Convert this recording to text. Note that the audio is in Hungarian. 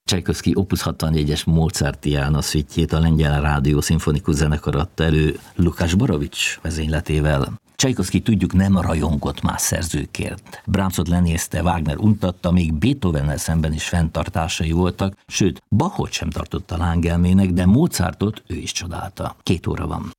Csajkovszky Opus 64-es Mozartiana szüitjét a Lengyel Rádió Szimfonikus Zenekar adta elő Lukács Borovics vezényletével. Csajkovszky, tudjuk, nem rajongott más szerzőkért. Brahmsot lenézte, Wagner untatta, még Beethovennel szemben is fenntartásai voltak, sőt, Bachot sem tartotta lángelmének, de Mozartot ő is csodálta. 2 óra van.